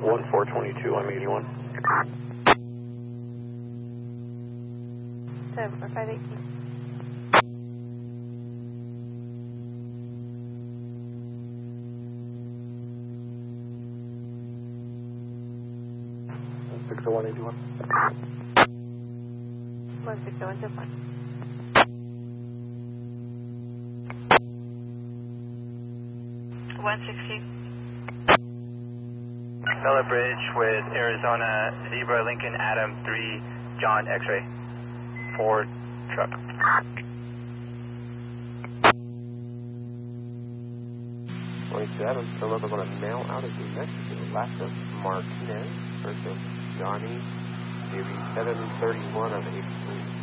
1422, I'm 81. 74518. 60181. 16121. 160. Bella Bridge with Arizona Zebra Lincoln Adam 3 John X-ray. Ford truck. 27, still up on a mail out of New Mexico. Last of Martinez, first of Johnny, maybe 731 of 83.